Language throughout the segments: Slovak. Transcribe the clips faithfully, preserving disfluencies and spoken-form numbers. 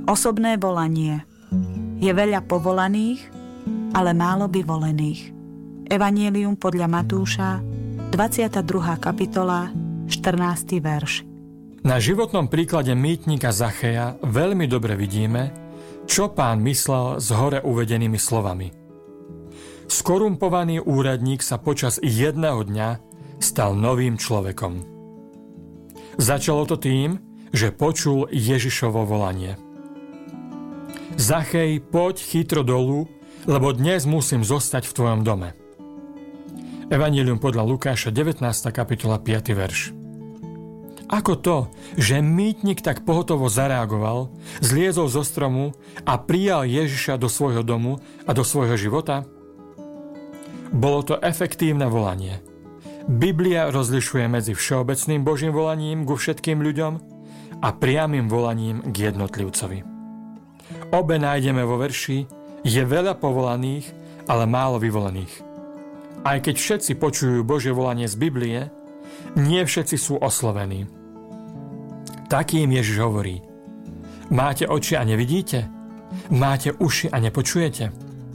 Osobné volanie. Je veľa povolaných, ale málo vyvolených. Evanjelium podľa Matúša, dvadsiata druhá kapitola, štrnásty verš. Na životnom príklade mýtnika Zacheja veľmi dobre vidíme, čo Pán myslel s hore uvedenými slovami. Skorumpovaný úradník sa počas jedného dňa stal novým človekom. Začalo to tým, že počul Ježišovo volanie. Zachej, poď chytro dolu, lebo dnes musím zostať v tvojom dome. Evanjelium podľa Lukáša, devätnásta kapitola, piaty verš. Ako to, že mýtnik tak pohotovo zareagoval, zliezol zo stromu a prijal Ježiša do svojho domu a do svojho života? Bolo to efektívne volanie. Biblia rozlišuje medzi všeobecným Božím volaním ku všetkým ľuďom a priamym volaním k jednotlivcovi. Obe nájdeme vo verši: je veľa povolaných, ale málo vyvolených. Aj keď všetci počujú Božie volanie z Biblie, nie všetci sú oslovení. Takým Ježiš hovorí: máte oči a nevidíte? Máte uši a nepočujete?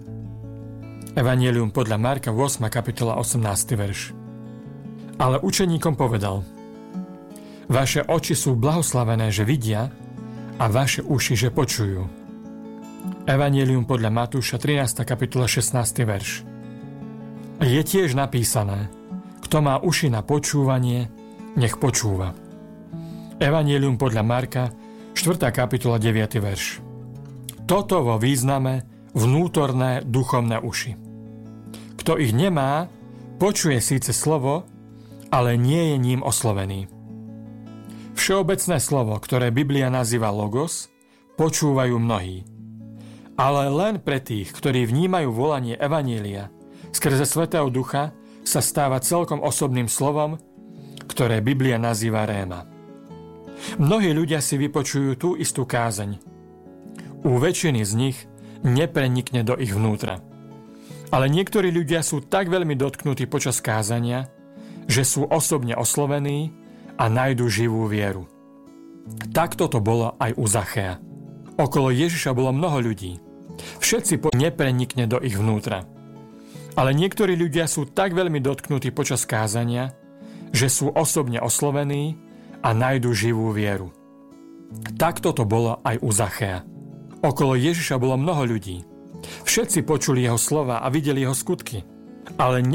Evanjelium podľa Marka, ôsma kapitola, osemnásty verš. Ale učeníkom povedal: vaše oči sú blahoslavené, že vidia, a vaše uši, že počujú. Evanjelium podľa Matúša, trinásta kapitola, šestnásty verš. Je tiež napísané: kto má uši na počúvanie, nech počúva. Evanjelium podľa Marka, štvrtá kapitola, deviaty verš. Toto vo význame vnútorné duchovné uši. Kto ich nemá, počuje síce slovo, ale nie je ním oslovený. Všeobecné slovo, ktoré Biblia nazýva logos, počúvajú mnohí. Ale len pre tých, ktorí vnímajú volanie Evanjelia skrze Svätého Ducha, sa stáva celkom osobným slovom, ktoré Biblia nazýva réma. Mnohí ľudia si vypočujú tú istú kázeň. U väčšiny z nich neprenikne do ich vnútra. Ale niektorí ľudia sú tak veľmi dotknutí počas kázania, že sú osobne oslovení a nájdu živú vieru. Takto to bolo aj u Zacheja. Okolo Ježiša bolo mnoho ľudí. Všetci po neprenikne do ich vnútra. Ale niektorí ľudia sú tak veľmi dotknutí počas kázania, že sú osobne oslovení a nájdu živú vieru. Takto to bolo aj u Zacheja. Okolo Ježiša bolo mnoho ľudí. Všetci počuli jeho slova a videli jeho skutky. Ale